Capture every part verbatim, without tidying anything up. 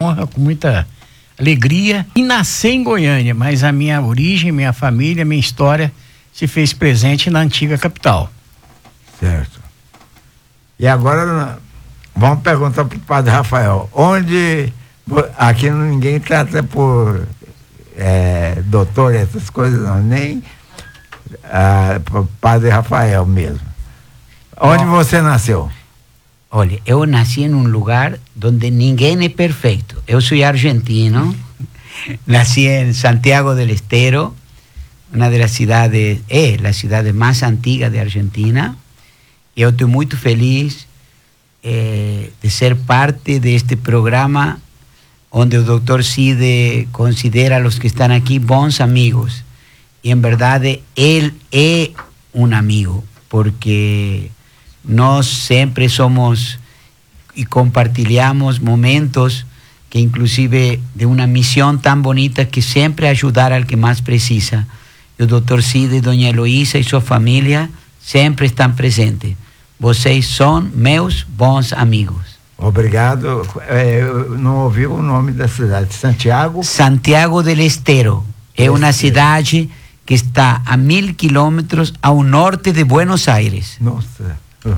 honra, com muita alegria em nascer em Goiânia, mas a minha origem, minha família, minha história se fez presente na antiga capital. Certo. E agora vamos perguntar para o padre Rafael, onde aqui ninguém trata por é, doutor, essas coisas não, nem ah, padre Rafael mesmo. Onde Bom, você nasceu? Olha, eu nasci em um lugar onde ninguém é perfeito. Eu sou argentino, nasci em Santiago del Estero, uma das cidades, é a cidade mais antiga de Argentina. Eu estou muito feliz eh, de ser parte deste programa onde o doutor Cide considera os que estão aqui bons amigos. E, em verdade, ele é um amigo, porque nós sempre somos e compartilhamos momentos que, inclusive, de uma missão tão bonita que sempre ajudar ao que mais precisa. E o doutor Cide, Dona Heloísa e sua família sempre estão presentes. Vocês são meus bons amigos. Obrigado. É, eu não ouvi o nome da cidade. Santiago? Santiago del Estero. É uma cidade que está a mil quilômetros ao norte de Buenos Aires. Nossa.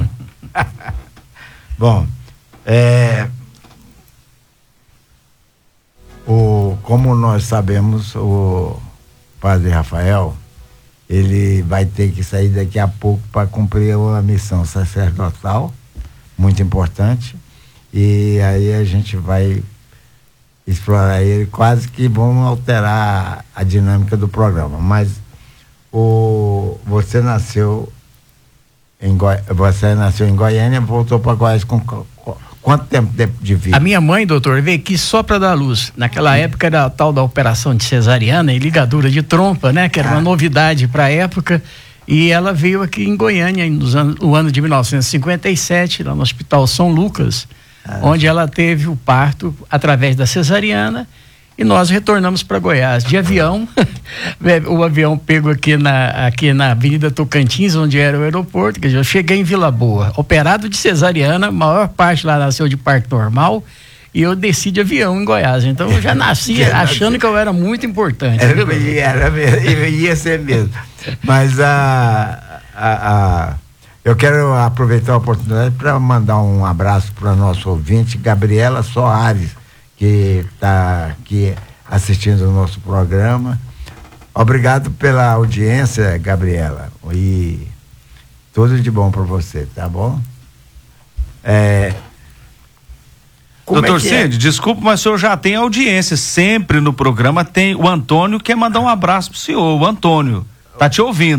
Bom, é, o, como nós sabemos, o padre Rafael, ele vai ter que sair daqui a pouco para cumprir uma missão sacerdotal muito importante, e aí a gente vai explorar ele, quase que vamos alterar a dinâmica do programa, mas o, você nasceu em Goi... você nasceu em Goiânia, voltou para Goiás com, com quanto tempo de vida? A minha mãe, doutor, veio aqui só para dar luz. Naquela época era a tal da operação de cesariana e ligadura de trompa, né? Que era uma novidade para a época. E ela veio aqui em Goiânia nos anos, no ano de mil novecentos e cinquenta e sete, lá no Hospital São Lucas, ah, onde ela teve o parto através da cesariana. E nós retornamos para Goiás de avião. O avião pegou aqui na, aqui na Avenida Tocantins, onde era o aeroporto. Quer dizer, eu cheguei em Vila Boa, operado de cesariana, a maior parte lá nasceu de parto normal, e eu desci de avião em Goiás. Então eu já nasci achando que eu era muito importante. Era, era mesmo, ia ser mesmo. Mas a, a, a, eu quero aproveitar a oportunidade para mandar um abraço para nosso ouvinte, Gabriela Soares, que está aqui assistindo o nosso programa. Obrigado pela audiência, Gabriela, e tudo de bom para você, tá bom? É, Doutor Cide, é? Desculpa, mas o senhor já tem audiência, sempre no programa tem o Antônio, quer mandar um abraço pro senhor, o Antônio, tá te ouvindo.